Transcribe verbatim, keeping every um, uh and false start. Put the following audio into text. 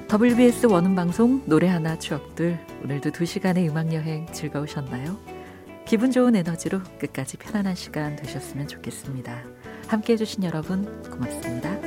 더블유비에스 원음방송 노래 하나 추억들, 오늘도 두 시간의 음악여행 즐거우셨나요? 기분 좋은 에너지로 끝까지 편안한 시간 되셨으면 좋겠습니다. 함께해 주신 여러분 고맙습니다.